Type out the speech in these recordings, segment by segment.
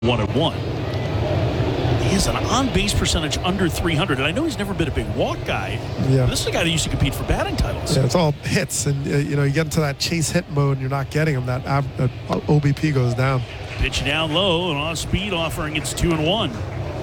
1-1. He has an on-base percentage under 300, and I know he's never been a big walk guy. Yeah. This is a guy that used to compete for batting titles. Yeah, it's all hits, and you get into that chase hit mode, and you're not getting them. That OBP goes down. Pitch down low and off speed, offering it's 2-1.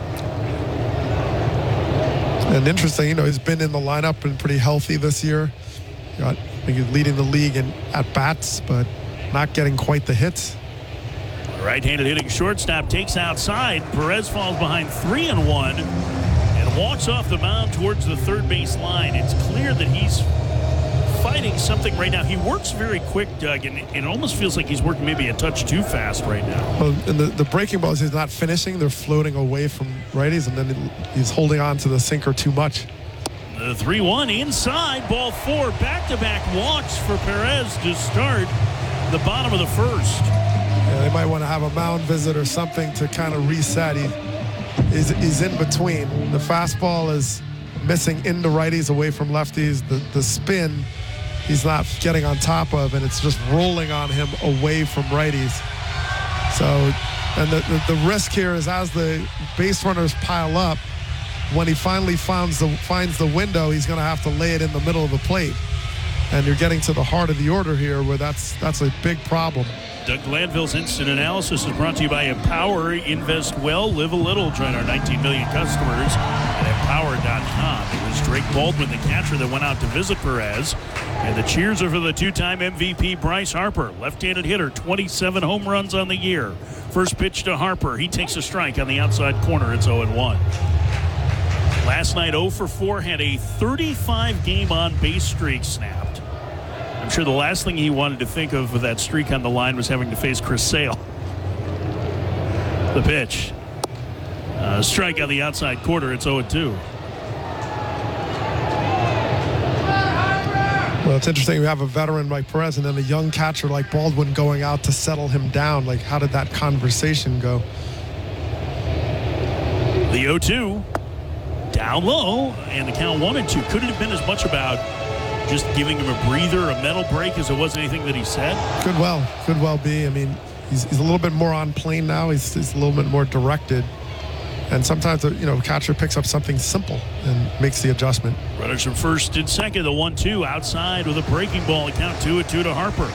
And interesting, he's been in the lineup and pretty healthy this year. I think he's leading the league in at bats, but not getting quite the hits. Right-handed hitting shortstop takes outside. Perez falls behind 3-1 and walks off the mound towards the third base line. It's clear that he's fighting something right now. He works very quick, Doug, and it almost feels like he's working maybe a touch too fast right now. Well, and the breaking balls he's not finishing. They're floating away from righties, and then he's holding on to the sinker too much. The 3-1 inside, ball 4, back-to-back walks for Perez to start the bottom of the first. Yeah, they might want to have a mound visit or something to kind of reset. He's in between. The fastball is missing into righties, away from lefties. The spin, he's not getting on top of, and it's just rolling on him away from righties. So, and the risk here is as the base runners pile up, when he finally finds the window, he's going to have to lay it in the middle of the plate. And you're getting to the heart of the order here where that's a big problem. Doug Glanville's instant analysis is brought to you by Empower. Invest well, live a little. Join our 19 million customers at Empower.com. It was Drake Baldwin, the catcher, that went out to visit Perez. And the cheers are for the two-time MVP Bryce Harper. Left-handed hitter, 27 home runs on the year. First pitch to Harper. He takes a strike on the outside corner. It's 0-1. Last night, 0 for 4, had a 35-game on-base streak snapped. I'm sure the last thing he wanted to think of with that streak on the line was having to face Chris Sale. The pitch. Strike on the outside corner. It's 0-2. Well, it's interesting. We have a veteran like Perez and then a young catcher like Baldwin going out to settle him down. Like, how did that conversation go? The 0-2. Down low, and the count 1-2. Could it have been as much about just giving him a breather, a mental break, as it was anything that he said? Could well be. I mean, he's a little bit more on plane now. He's a little bit more directed. And sometimes, catcher picks up something simple and makes the adjustment. Runners from first and second, the 1-2 outside with a breaking ball. The count 2-2 to Harper.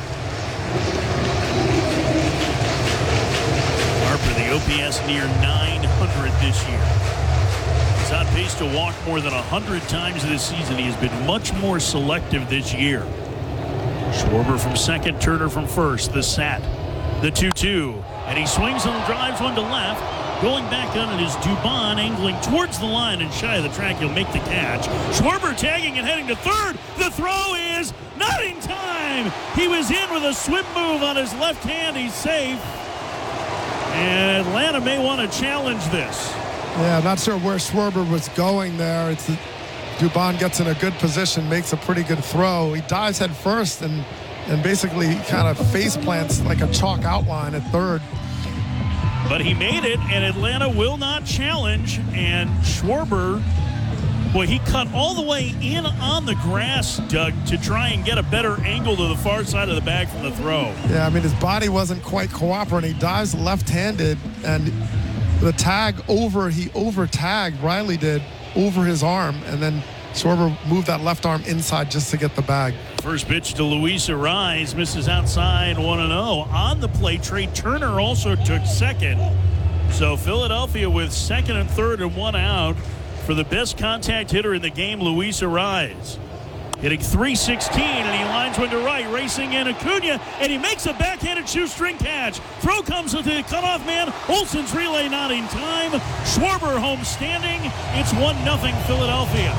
Harper, the OPS near 900 this year. He's on pace to walk more than 100 times this season. He has been much more selective this year. Schwarber from second, Turner from first. The sat, the 2-2, and he swings and drives one to left. Going back on it is Dubon, angling towards the line and shy of the track. He'll make the catch. Schwarber tagging and heading to third. The throw is not in time. He was in with a swim move on his left hand. He's safe. And Atlanta may want to challenge this. Yeah, I'm not sure where Schwarber was going there. Dubon gets in a good position, makes a pretty good throw. He dives head first and basically kind of face plants like a chalk outline at third. But he made it, and Atlanta will not challenge. And Schwarber, boy, he cut all the way in on the grass, Doug, to try and get a better angle to the far side of the bag from the throw. Yeah, I mean, his body wasn't quite cooperating. He dives left-handed, and the tag he over-tagged, Riley did, over his arm, and then Schwarber moved that left arm inside just to get the bag. First pitch to Luis Arraez, misses outside, 1-0. On the plate, Trey Turner also took second. So Philadelphia with second and third and one out for the best contact hitter in the game, Luis Arraez. Hitting .316, and he lines one to right, racing in Acuna, and he makes a backhanded shoestring catch. Throw comes to the cutoff man. Olsen's relay not in time. Schwarber home standing. It's 1-0 Philadelphia.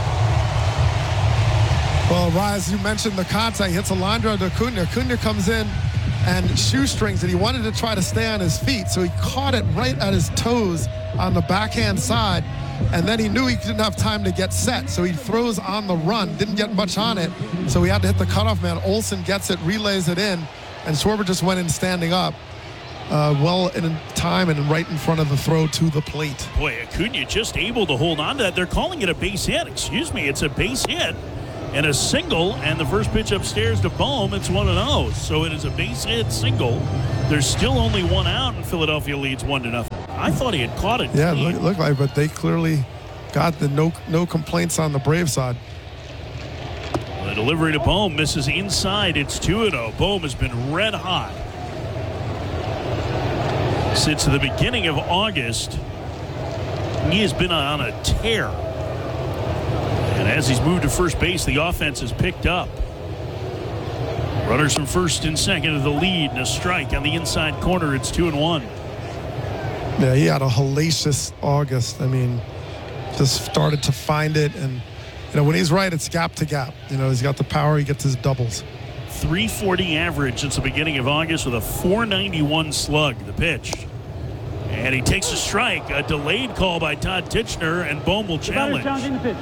Well, Rise, you mentioned the contact. He hits a line drive to Acuna. Acuna comes in and shoestrings it. He wanted to try to stay on his feet, so he caught it right at his toes on the backhand side. And then he knew he didn't have time to get set, so he throws on the run. Didn't get much on it, so he had to hit the cutoff man. Olsen gets it, relays it in, and Schwarber just went in standing up. Well in time and right in front of the throw to the plate. Boy, Acuna just able to hold on to that. They're calling it a base hit. Excuse me, it's a base hit. And a single, and the first pitch upstairs to Bohm, it's 1-0. So it is a base hit single There's still only one out, and Philadelphia leads 1-0. I thought he had caught it. Yeah, it looked like, but they clearly got the no complaints on the Brave side. The delivery to Bohm misses inside. It's 2-0. Bohm has been red hot since the beginning of August. He has been on a tear. And as he's moved to first base, the offense has picked up. Runners from first and second to the lead, and a strike on the inside corner. It's 2-1. Yeah, he had a hellacious August. I mean, just started to find it. And, when he's right, it's gap to gap. He's got the power. He gets his doubles. 340 average since the beginning of August with a 491 slug. The pitch. And he takes a strike. A delayed call by Todd Tichenor, and Bohm will challenge. The pitch.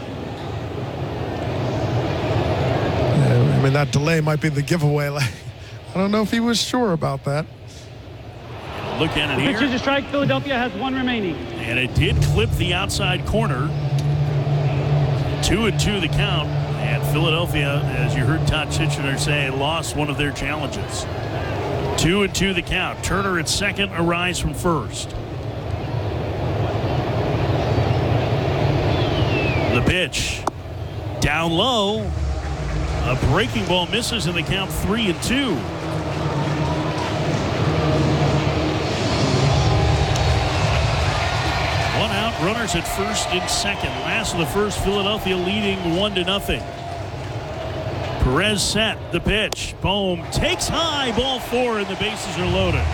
Yeah, I mean, that delay might be the giveaway. I don't know if he was sure about that. Look at it here. Pitch is a strike. Philadelphia has one remaining. And it did clip the outside corner. 2-2 the count. And Philadelphia, as you heard Todd Tichenor say, lost one of their challenges. 2-2 the count. Turner at second, Arise from first. The pitch. Down low. A breaking ball misses in the count 3-2. Runners at first and second. Last of the first, Philadelphia leading 1-0. Perez set the pitch. Bohm takes high, ball 4, and the bases are loaded.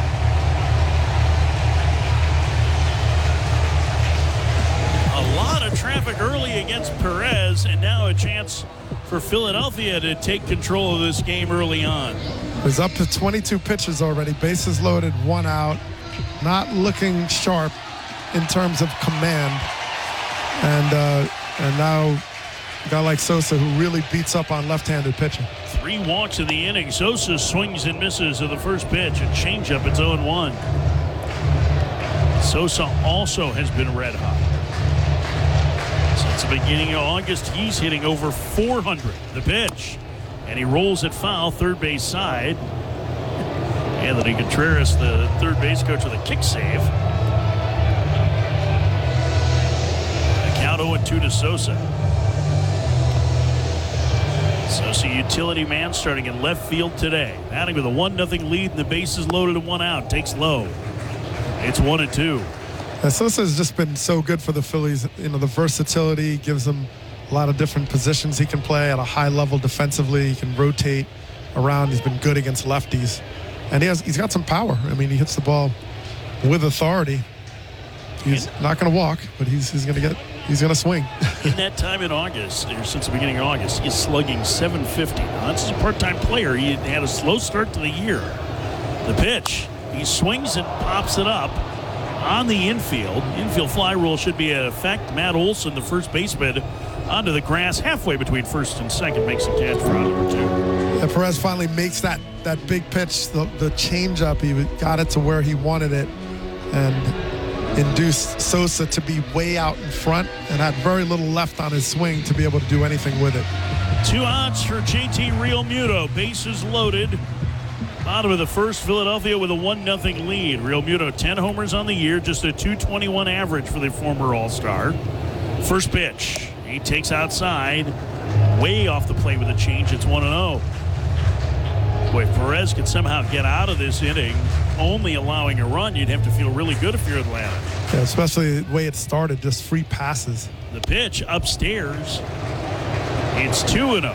A lot of traffic early against Perez, and now a chance for Philadelphia to take control of this game early on. He's up to 22 pitches already. Bases loaded, 1 out. Not looking sharp in terms of command, and now a guy like Sosa, who really beats up on left-handed pitching. 3 walks in the inning. Sosa swings and misses at the first pitch, and changeup. It's 0-1. Sosa also has been red hot since the beginning of August. He's hitting over 400. The pitch, and he rolls it foul, third base side. Anthony Contreras, the third base coach, with a kick save. 0-2 to Sosa. Sosa, utility man, starting in left field today. Batting with a 1-0 lead, and the bases loaded and 1 out. Takes low. It's 1-2. Sosa has just been so good for the Phillies. The versatility gives him a lot of different positions he can play at a high level defensively. He can rotate around. He's been good against lefties, and he's got some power. I mean, he hits the ball with authority. He's not going to walk, but he's going to swing. In that time in August, or since the beginning of August, he's slugging .750. Now, that's a part-time player. He had a slow start to the year. The pitch, he swings and pops it up on the infield. Infield fly rule should be in effect. Matt Olson, the first baseman, onto the grass halfway between first and second, makes a catch for out number 2. And Perez finally makes that big pitch, the changeup. He got it to where he wanted it, and induced Sosa to be way out in front and had very little left on his swing to be able to do anything with it. 2 outs for JT Realmuto. Bases loaded. Bottom of the first, Philadelphia with a 1-0 lead. Realmuto, 10 homers on the year, just a .221 average for the former All-Star. First pitch, he takes outside, way off the plate with a change. It's 1-0. Boy, if Perez could somehow get out of this inning, only allowing a run, you'd have to feel really good if you're Atlanta. Yeah, especially the way it started, just free passes. The pitch upstairs. It's 2-0.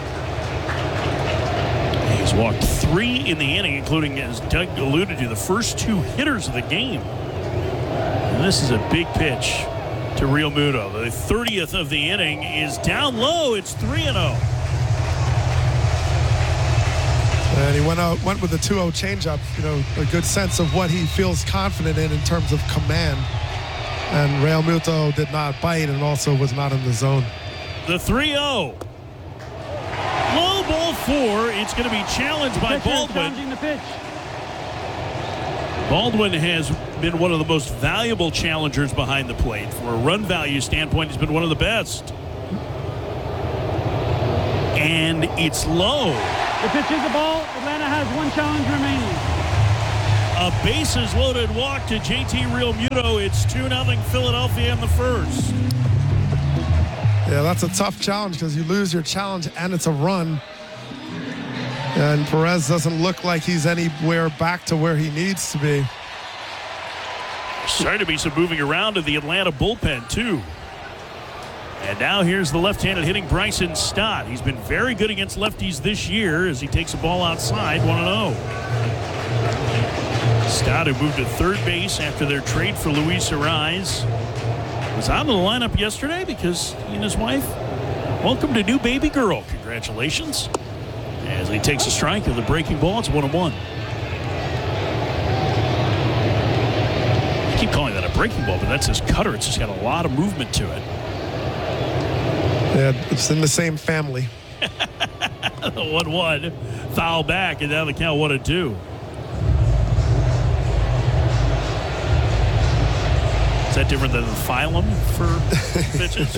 He's walked 3 in the inning, including, as Doug alluded to, the first 2 hitters of the game. And this is a big pitch to Realmuto. The 30th of the inning is down low. It's 3-0. And he went with the 2-0 changeup, a good sense of what he feels confident in terms of command. And Realmuto did not bite and also was not in the zone. The 3-0. Low ball 4. It's going to be challenged by Baldwin. Baldwin has been one of the most valuable challengers behind the plate. From a run value standpoint, he's been one of the best. And it's low. The pitch is the ball. Atlanta has 1 challenge remaining. A bases-loaded walk to JT Realmuto. It's 2-0 Philadelphia in the first. Yeah, that's a tough challenge because you lose your challenge and it's a run. And Perez doesn't look like he's anywhere back to where he needs to be. Starting to be some moving around in the Atlanta bullpen, too. And now here's the left-handed hitting Bryson Stott. He's been very good against lefties this year as he takes a ball outside, 1-0. Stott, who moved to third base after their trade for Luis Arraez, was out of the lineup yesterday because he and his wife welcomed a new baby girl. Congratulations. As he takes a strike of the breaking ball, it's 1-1. I keep calling that a breaking ball, but that's his cutter. It's just got a lot of movement to it. Yeah, it's in the same family. 1-1. Foul back, and now the count 1-2. Is that different than the phylum for pitches?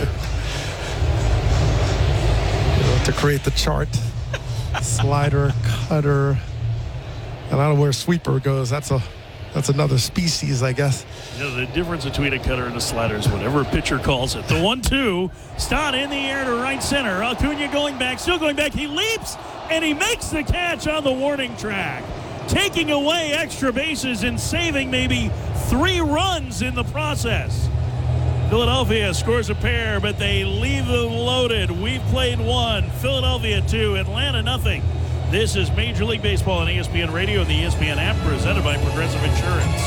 To create the chart. Slider, cutter. And I don't know where sweeper goes. That's another species, I guess. Yeah, the difference between a cutter and a slider is whatever a pitcher calls it. The 1-2. Stott in the air to right center. Acuna going back, still going back. He leaps, and he makes the catch on the warning track, taking away extra bases and saving maybe 3 runs in the process. Philadelphia scores a pair, but they leave them loaded. We've played 1. Philadelphia 2. Atlanta nothing. This is Major League Baseball on ESPN Radio and the ESPN app, presented by Progressive Insurance.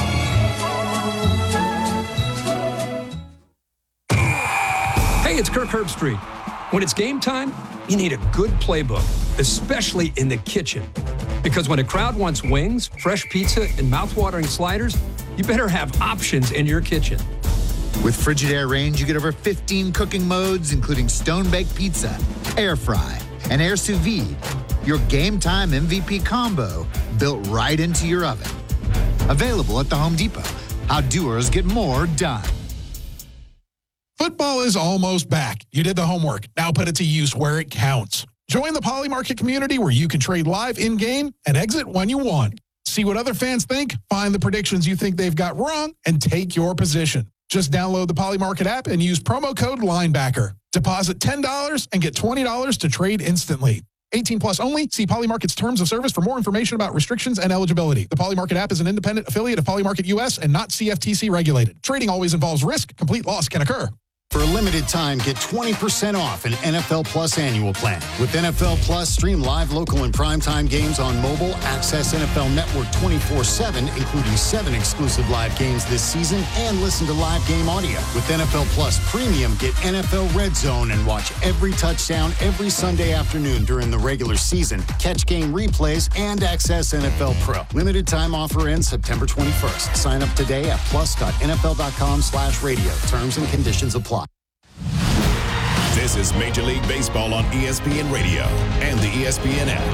Hey, it's Kirk Herbstreit. When it's game time, you need a good playbook, especially in the kitchen. Because when a crowd wants wings, fresh pizza, and mouthwatering sliders, you better have options in your kitchen. With Frigidaire Range, you get over 15 cooking modes, including stone-baked pizza, air fry, and air sous vide. Your game time MVP combo built right into your oven. Available at the Home Depot. How doers get more done. Football is almost back. You did the homework. Now put it to use where it counts. Join the Poly Market community where you can trade live in-game and exit when you want. See what other fans think, find the predictions you think they've got wrong, and take your position. Just download the Poly Market app and use promo code LINEBACKER. Deposit $10 and get $20 to trade instantly. 18 plus only. See Poly Market's terms of service for more information about restrictions and eligibility. The Poly Market app is an independent affiliate of Poly Market US and not CFTC regulated. Trading always involves risk. Complete loss can occur. For a limited time, get 20% off an NFL Plus annual plan. With NFL Plus, stream live, local, and primetime games on mobile. Access NFL Network 24/7, including 7 exclusive live games this season, and listen to live game audio. With NFL Plus Premium, get NFL Red Zone and watch every touchdown every Sunday afternoon during the regular season. Catch game replays and access NFL Pro. Limited time offer ends September 21st. Sign up today at plus.nfl.com/radio. Terms and conditions apply. This is Major League Baseball on ESPN Radio and the ESPN app.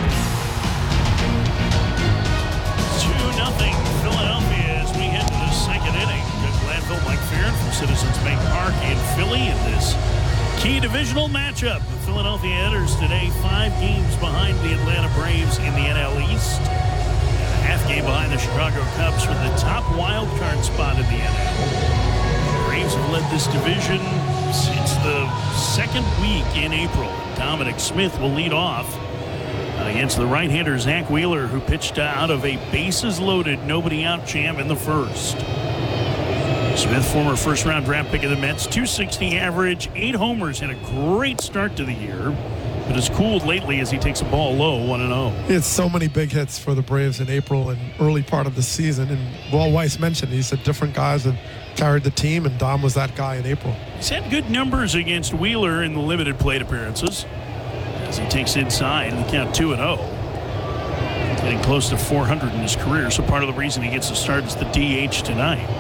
2-0 Philadelphia as we head to the second inning. Doug Glanville, Mike Farron from Citizens Bank Park in Philly in this key divisional matchup. The Philadelphia enters today 5 games behind the Atlanta Braves in the NL East. And a half game behind the Chicago Cubs for the top wild card spot in the NL. The Braves have led this division since the second week in April. Dominic Smith will lead off against the right-hander Zach Wheeler, who pitched out of a bases-loaded, nobody-out jam in the first. Smith, former first-round draft pick of the Mets, .260 average, 8 homers, had a great start to the year, but has cooled lately as he takes a ball low, 1-0. He had so many big hits for the Braves in April and early part of the season. And Walt Weiss mentioned, he said different guys have carried the team, and Dom was that guy in April. He's had good numbers against Wheeler in the limited plate appearances as he takes inside and count 2-0. Getting close to 400 in his career, so part of the reason he gets to start is the DH tonight.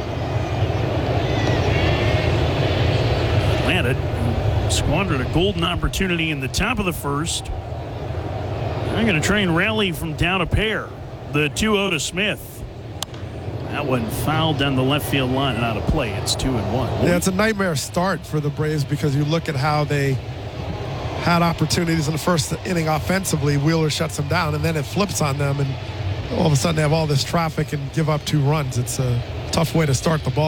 Atlanta squandered a golden opportunity in the top of the first. They're going to try and rally from down a pair. The 2-0 to Smith. That one fouled down the left field line and out of play. It's 2-1. Yeah, it's a nightmare start for the Braves because you look at how they had opportunities in the first inning offensively. Wheeler shuts them down, and then it flips on them, and all of a sudden they have all this traffic and give up 2 runs. It's a tough way to start the ball